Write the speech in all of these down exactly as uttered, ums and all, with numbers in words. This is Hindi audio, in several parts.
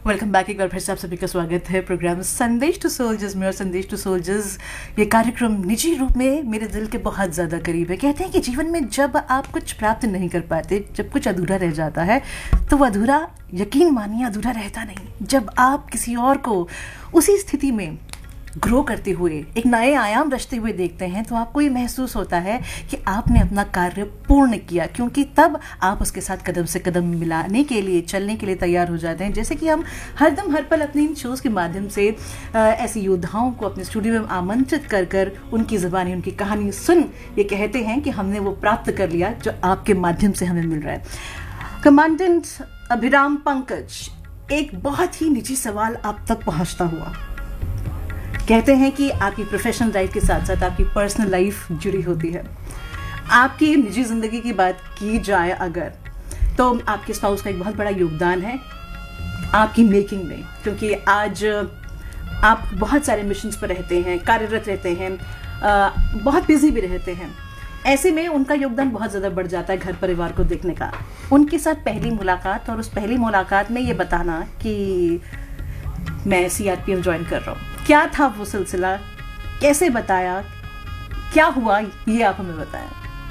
Welcome back. एक बार फिर से आप सभी का स्वागत है प्रोग्राम संदेश टू सोल्जर्स में। और संदेश टू सोल्जर्स ये कार्यक्रम निजी रूप में मेरे दिल के बहुत ज़्यादा करीब है। कहते हैं कि जीवन में जब आप कुछ प्राप्त नहीं कर पाते, जब कुछ अधूरा रह जाता है, तो वह अधूरा, यकीन मानिए, अधूरा रहता नहीं। जब आप किसी और को उसी स्थिति में ग्रो करते हुए, एक नए आयाम रचते हुए देखते हैं, तो आपको ये महसूस होता है कि आपने अपना कार्य पूर्ण किया, क्योंकि तब आप उसके साथ कदम से कदम मिलाने के लिए, चलने के लिए तैयार हो जाते हैं। जैसे कि हम हरदम हर पल अपने इन शोज़ के माध्यम से ऐसे योद्धाओं को अपने स्टूडियो में आमंत्रित कर कर उनकी ज़बानी, उनकी कहानी सुन ये कहते हैं कि हमने वो प्राप्त कर लिया जो आपके माध्यम से हमें मिल रहा है। कमांडेंट अभिराम पंकज, एक बहुत ही निजी सवाल आप तक पहुँचता हुआ। कहते हैं कि आपकी प्रोफेशनल लाइफ के साथ साथ आपकी पर्सनल लाइफ जुड़ी होती है। आपकी निजी ज़िंदगी की बात की जाए अगर, तो आपके स्पाउस का एक बहुत बड़ा योगदान है आपकी मेकिंग में, क्योंकि आज आप बहुत सारे मिशंस पर रहते हैं, कार्यरत रहते हैं, बहुत बिजी भी रहते हैं। ऐसे में उनका योगदान बहुत ज़्यादा बढ़ जाता है घर परिवार को देखने का। उनके साथ पहली मुलाकात, और उस पहली मुलाकात में ये बताना कि मैं C R P F join कर रहा हूँ, क्या था वो सिलसिला, कैसे बताया, क्या हुआ, ये आप हमें बताएं।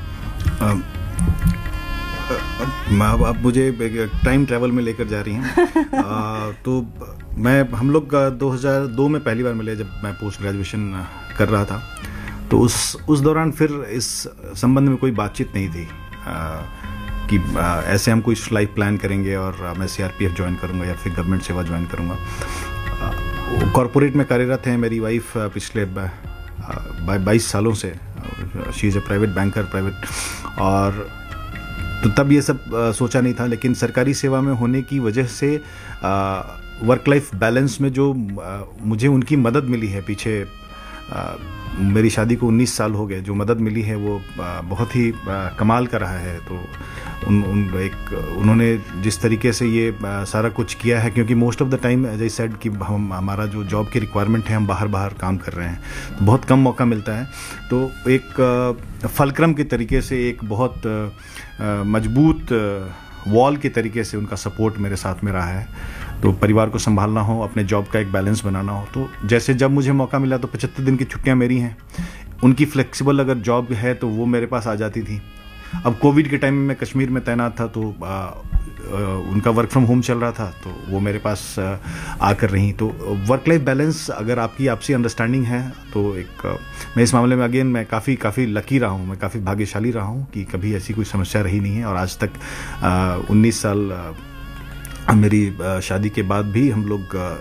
अब आप मुझे टाइम ट्रैवल में लेकर जा रही हैं। तो मैं हम लोग दो हज़ार दो में पहली बार मिले, जब मैं पोस्ट ग्रेजुएशन कर रहा था। तो उस उस दौरान फिर इस संबंध में कोई बातचीत नहीं थी आ, कि आ, ऐसे हम कोई लाइफ प्लान करेंगे और मैं C R P F join करूँगा या फिर गवर्नमेंट सेवा ज्वाइन करूँगा। कॉरपोरेट में कार्यरत हैं मेरी वाइफ पिछले बाईस सालों से। She is a private banker, private, और तो तब ये सब आ, सोचा नहीं था। लेकिन सरकारी सेवा में होने की वजह से वर्क लाइफ बैलेंस में जो आ, मुझे उनकी मदद मिली है, पीछे आ, मेरी शादी को उन्नीस साल हो गए, जो मदद मिली है वो आ, बहुत ही आ, कमाल का रहा है। तो उन, उन एक उन्होंने जिस तरीके से ये आ, सारा कुछ किया है, क्योंकि most of the time as I said कि हम हमारा जो जॉब की रिक्वायरमेंट है, हम बाहर बाहर काम कर रहे हैं, तो बहुत कम मौका मिलता है। तो एक आ, फलक्रम के तरीके से, एक बहुत आ, मजबूत वॉल के तरीके से उनका सपोर्ट मेरे साथ में रहा है। तो परिवार को संभालना हो, अपने जॉब का एक बैलेंस बनाना हो, तो जैसे जब मुझे मौका मिला तो पचहत्तर दिन की छुट्टियां मेरी हैं, उनकी फ्लेक्सिबल अगर जॉब है तो वो मेरे पास आ जाती थी। अब कोविड के टाइम में मैं कश्मीर में तैनात था, तो आ, आ, उनका वर्क फ्रॉम होम चल रहा था, तो वो मेरे पास आ, आकर रही। तो वर्क लाइफ बैलेंस अगर आपकी आपसी अंडरस्टैंडिंग है, तो एक आ, मैं इस मामले में अगेन मैं काफ़ी काफ़ी लकी रहा हूँ, मैं काफ़ी भाग्यशाली रहा हूँ कि कभी ऐसी कोई समस्या रही नहीं है। और आज तक उन्नीस साल आ, मेरी शादी के बाद भी हम लोग